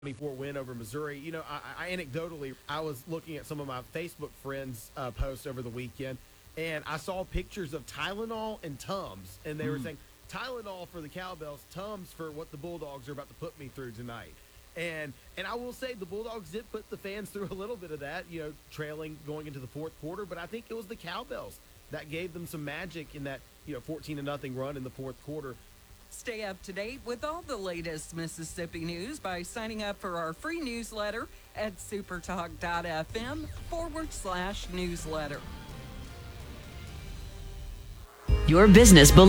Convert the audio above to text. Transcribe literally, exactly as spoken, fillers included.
twenty-four win over Missouri. You know, I, I anecdotally, I was looking at some of my Facebook friends' uh, posts over the weekend, and I saw pictures of Tylenol and Tums, and they were saying Tylenol for the Cowbells, Tums for what the Bulldogs are about to put me through tonight. And and I will say the Bulldogs did put the fans through a little bit of that, you know, trailing going into the fourth quarter, but I think it was the Cowbells that gave them some magic in that, you know, fourteen to nothing run in the fourth quarter. Stay up to date with all the latest Mississippi news by signing up for our free newsletter at supertalk.fm forward slash newsletter. Your business belongs